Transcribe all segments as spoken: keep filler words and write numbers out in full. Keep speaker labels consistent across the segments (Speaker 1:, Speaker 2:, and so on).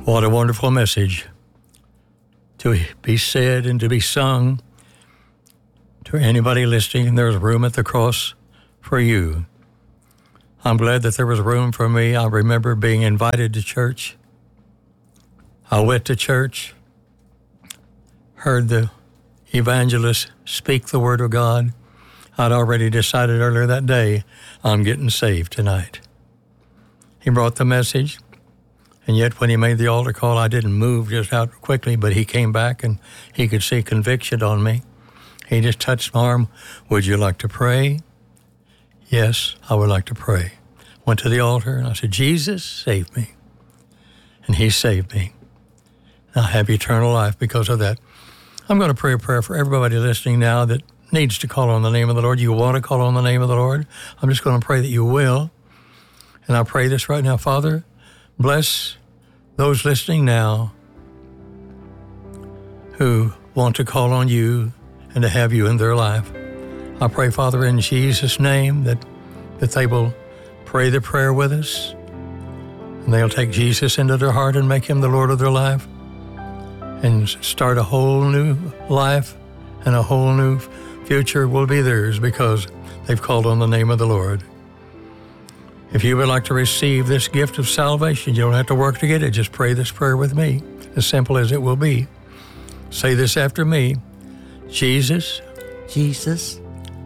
Speaker 1: What a wonderful message to be said and to be sung. To anybody listening, there's room at the cross for you. I'm glad that there was room for me. I remember being invited to church. I went to church, heard the evangelist speak the word of God. I'd already decided earlier that day, I'm getting saved tonight. He brought the message. And yet when he made the altar call, I didn't move just out quickly, but he came back and he could see conviction on me. He just touched my arm. Would you like to pray? Yes, I would like to pray. Went to the altar and I said, Jesus, save me. And he saved me. I have eternal life because of that. I'm going to pray a prayer for everybody listening now that needs to call on the name of the Lord. You want to call on the name of the Lord? I'm just going to pray that you will. And I pray this right now, Father, bless those listening now who want to call on you and to have you in their life. I pray, Father, in Jesus' name that, that they will pray the prayer with us and they'll take Jesus into their heart and make him the Lord of their life and start a whole new life, and a whole new future will be theirs because they've called on the name of the Lord. If you would like to receive this gift of salvation, you don't have to work to get it. Just pray this prayer with me, as simple as it will be. Say this after me. Jesus.
Speaker 2: Jesus.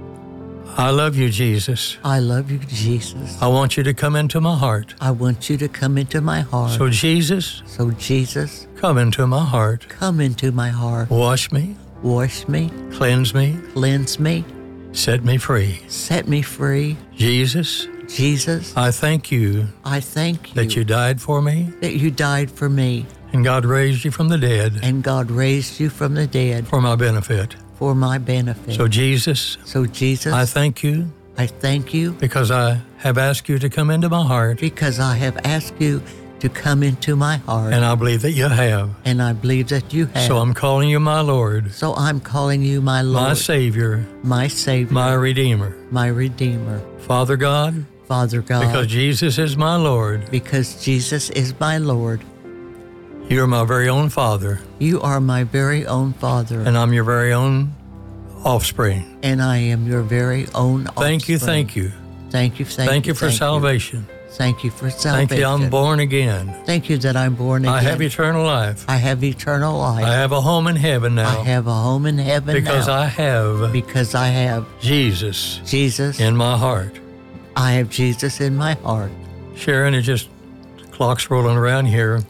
Speaker 1: I love you, Jesus.
Speaker 2: I love you, Jesus.
Speaker 1: I want you to come into my heart.
Speaker 2: I want you to come into my heart.
Speaker 1: So Jesus.
Speaker 2: So Jesus.
Speaker 1: Come into my heart.
Speaker 2: Come into my heart.
Speaker 1: Wash me.
Speaker 2: Wash me.
Speaker 1: Cleanse me.
Speaker 2: Cleanse me.
Speaker 1: Set me free.
Speaker 2: Set me free.
Speaker 1: Jesus.
Speaker 2: Jesus.
Speaker 1: I thank you.
Speaker 2: I thank you.
Speaker 1: That you died for me.
Speaker 2: That you died for me.
Speaker 1: And God raised you from the dead.
Speaker 2: And God raised you from the dead.
Speaker 1: For my benefit.
Speaker 2: For my benefit.
Speaker 1: So Jesus.
Speaker 2: So Jesus.
Speaker 1: I thank you.
Speaker 2: I thank you.
Speaker 1: Because I have asked you to come into my heart.
Speaker 2: Because I have asked you to come into my heart.
Speaker 1: And I believe that you have.
Speaker 2: And I believe that you have.
Speaker 1: So I'm calling you my Lord.
Speaker 2: So I'm calling you my Lord.
Speaker 1: My Savior.
Speaker 2: My Savior.
Speaker 1: My Redeemer.
Speaker 2: My Redeemer.
Speaker 1: Father God.
Speaker 2: Father God.
Speaker 1: Because Jesus is my Lord.
Speaker 2: Because Jesus is my Lord.
Speaker 1: You are my very own Father.
Speaker 2: You are my very own Father.
Speaker 1: And I'm your very own offspring.
Speaker 2: And I am your very own offspring.
Speaker 1: Thank you, thank you.
Speaker 2: Thank you, thank,
Speaker 1: thank
Speaker 2: you.
Speaker 1: you for
Speaker 2: thank
Speaker 1: salvation.
Speaker 2: You. Thank you for salvation.
Speaker 1: Thank you, I'm born again.
Speaker 2: Thank you that I'm born again.
Speaker 1: I have eternal life.
Speaker 2: I have eternal life.
Speaker 1: I have a home in heaven now.
Speaker 2: I have a home in heaven
Speaker 1: because
Speaker 2: now.
Speaker 1: I have.
Speaker 2: Because I have.
Speaker 1: Jesus.
Speaker 2: Jesus.
Speaker 1: In my heart.
Speaker 2: I have Jesus in my heart.
Speaker 1: Sharon, it just, clock's rolling around here.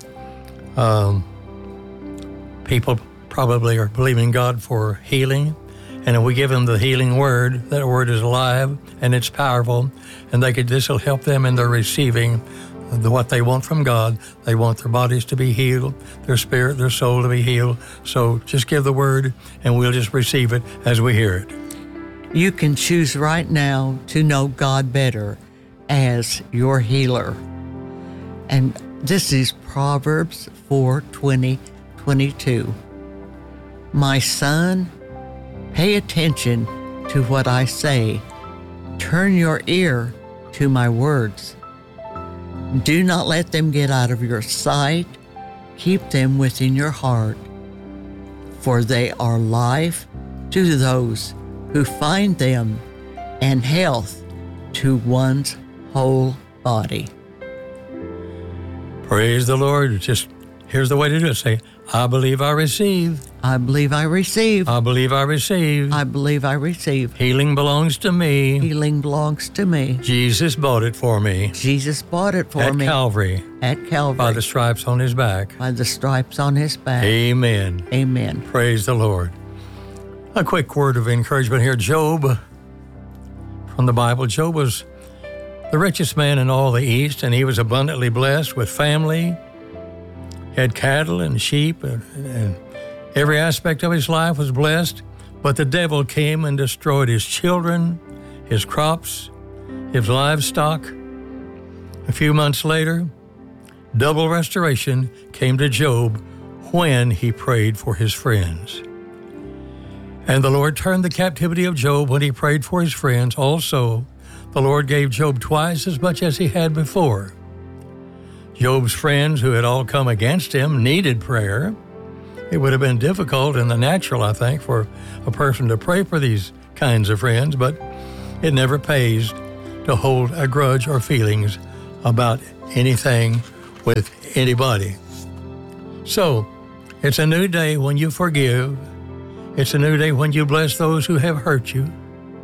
Speaker 1: Um, people probably are believing God for healing. And if we give them the healing word, that word is alive and it's powerful. And they could, this will help them in their receiving the, what they want from God. They want their bodies to be healed, their spirit, their soul to be healed. So just give the word and we'll just receive it as we hear it.
Speaker 2: You can choose right now to know God better as your healer. And this is Proverbs four twenty, twenty-two. My son, pay attention to what I say. Turn your ear to my words. Do not let them get out of your sight. Keep them within your heart, for they are life to those who find them and health to one's whole body.
Speaker 1: Praise the Lord. Just here's the way to do it. Say, I believe I receive.
Speaker 2: I believe I receive.
Speaker 1: I believe I receive.
Speaker 2: I believe I receive.
Speaker 1: Healing belongs to me.
Speaker 2: Healing belongs to me.
Speaker 1: Jesus bought it for me.
Speaker 2: Jesus bought it for
Speaker 1: At
Speaker 2: me.
Speaker 1: At Calvary.
Speaker 2: At Calvary.
Speaker 1: By the stripes on his back.
Speaker 2: By the stripes on his back.
Speaker 1: Amen.
Speaker 2: Amen.
Speaker 1: Praise the Lord. A quick word of encouragement here. Job, from the Bible, Job was the richest man in all the East, and he was abundantly blessed with family. He had cattle and sheep, and, and every aspect of his life was blessed. But the devil came and destroyed his children, his crops, his livestock. A few months later, double restoration came to Job when he prayed for his friends. And the Lord turned the captivity of Job when he prayed for his friends. Also, the Lord gave Job twice as much as he had before. Job's friends who had all come against him needed prayer. It would have been difficult in the natural, I think, for a person to pray for these kinds of friends, but it never pays to hold a grudge or feelings about anything with anybody. So, it's a new day when you forgive. It's a new day when you bless those who have hurt you.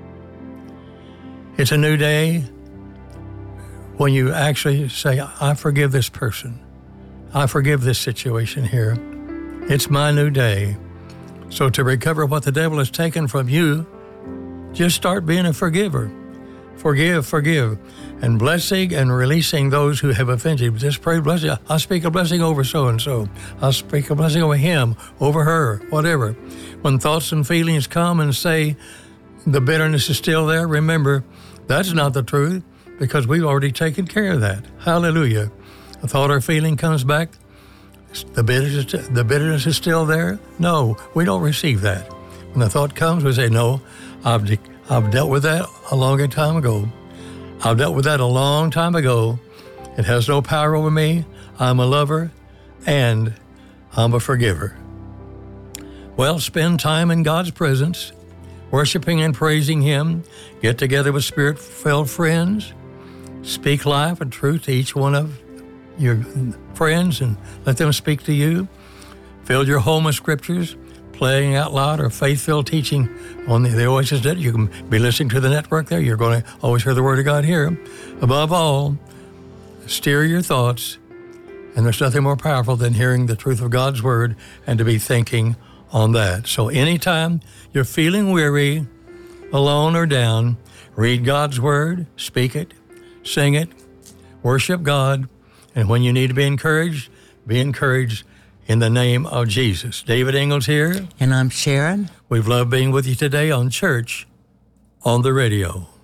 Speaker 1: It's a new day when you actually say, I forgive this person. I forgive this situation here. It's my new day. So to recover what the devil has taken from you, just start being a forgiver. Forgive, forgive. And blessing and releasing those who have offended you. Just pray blessing. I speak a blessing over so-and-so. I speak a blessing over him, over her, whatever. When thoughts and feelings come and say the bitterness is still there, remember, that's not the truth, because we've already taken care of that. Hallelujah. A thought or feeling comes back, the bitterness, the bitterness is still there? No, we don't receive that. When the thought comes, we say, no, I've, de- I've dealt with that a long time ago. I've dealt with that a long time ago. It has no power over me. I'm a lover, and I'm a forgiver. Well, spend time in God's presence, worshiping and praising Him. Get together with Spirit-filled friends. Speak life and truth to each one of your friends and let them speak to you. Fill your home with scriptures, playing out loud or faith-filled teaching on the, the Oasis Net. You can be listening to the network there. You're going to always hear the Word of God here. Above all, steer your thoughts, and there's nothing more powerful than hearing the truth of God's Word and to be thinking on that. So anytime you're feeling weary, alone or down, read God's Word, speak it, sing it, worship God, and when you need to be encouraged, be encouraged in the name of Jesus. David Ingalls here.
Speaker 2: And I'm Sharon.
Speaker 1: We've loved being with you today on Church on the Radio.